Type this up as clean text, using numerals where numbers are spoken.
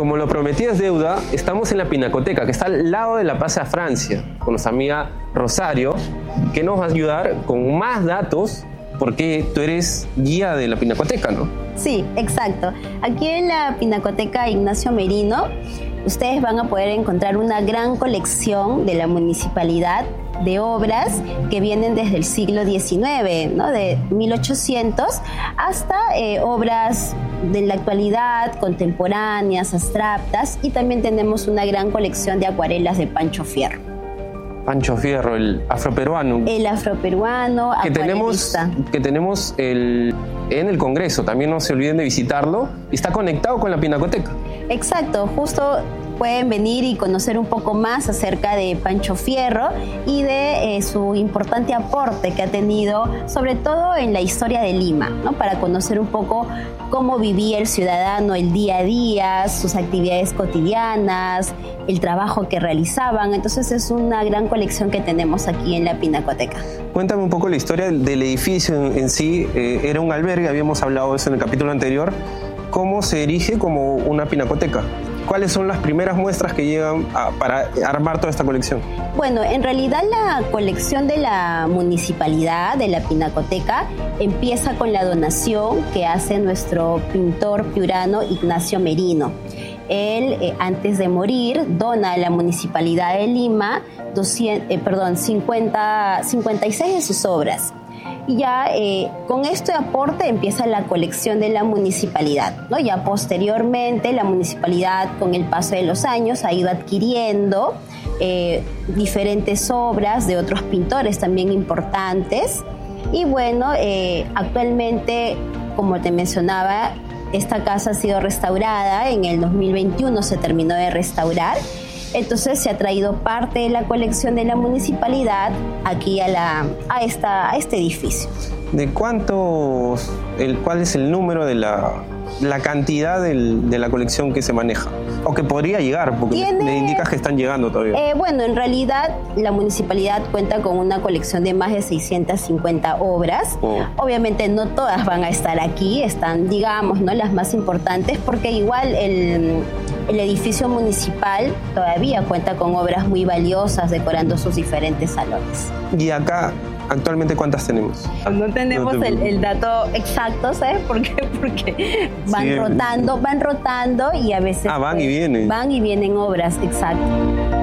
como lo prometí es deuda, estamos en la Pinacoteca, que está al lado de la Plaza Francia, con nuestra amiga Rosario, que nos va a ayudar con más datos, porque tú eres guía de la Pinacoteca, ¿no? Sí, exacto. Aquí en la Pinacoteca Ignacio Merino, ustedes van a poder encontrar una gran colección de la municipalidad de obras que vienen desde el siglo XIX, ¿no? De 1800 hasta obras de la actualidad, contemporáneas, abstractas, y también tenemos una gran colección de acuarelas de Pancho Fierro. Pancho Fierro, el afroperuano. El afroperuano, acuarelista. Que tenemos en el Congreso, también no se olviden de visitarlo, y está conectado con la Pinacoteca. Exacto, justo pueden venir y conocer un poco más acerca de Pancho Fierro y de su importante aporte que ha tenido, sobre todo en la historia de Lima, ¿no? Para conocer un poco cómo vivía el ciudadano el día a día, sus actividades cotidianas, el trabajo que realizaban. Entonces es una gran colección que tenemos aquí en la Pinacoteca. Cuéntame un poco la historia del edificio en sí. Era un albergue, habíamos hablado de eso en el capítulo anterior. ¿Cómo se erige como una pinacoteca? ¿Cuáles son las primeras muestras que llegan para armar toda esta colección? Bueno, en realidad la colección de la municipalidad, de la Pinacoteca, empieza con la donación que hace nuestro pintor piurano Ignacio Merino. Él, antes de morir, dona a la Municipalidad de Lima 56 de sus obras. Y ya con este aporte empieza la colección de la municipalidad, ¿no? Ya posteriormente la municipalidad, con el paso de los años, ha ido adquiriendo diferentes obras de otros pintores también importantes. Y bueno, actualmente, como te mencionaba, esta casa ha sido restaurada. En el 2021 se terminó de restaurar. Entonces se ha traído parte de la colección de la municipalidad aquí a este edificio. ¿De cuántos, cuál es el número de la cantidad de la colección que se maneja? O que podría llegar, porque me indicas que están llegando todavía. Bueno, en realidad la municipalidad cuenta con una colección de más de 650 obras. Obviamente no todas van a estar aquí, están, digamos, ¿no?, las más importantes, porque igual el edificio municipal todavía cuenta con obras muy valiosas decorando sus diferentes salones. ¿Y acá actualmente cuántas tenemos? No tenemos el dato exacto, ¿sabes por qué? Porque van rotando y a veces... van y vienen. Van y vienen obras, exacto.